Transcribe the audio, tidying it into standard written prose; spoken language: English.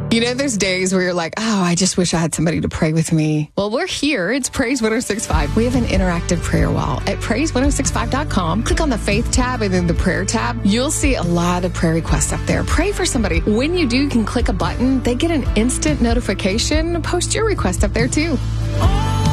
You know, there's days where you're like, oh, I just wish I had somebody to pray with me. Well, we're here. It's Praise 106.5. We have an interactive prayer wall at praise1065.com. Click on the faith tab and then the prayer tab. You'll see a lot of prayer requests up there. Pray for somebody. When you do, you can click a button. They get an instant notification. Post your request up there, too.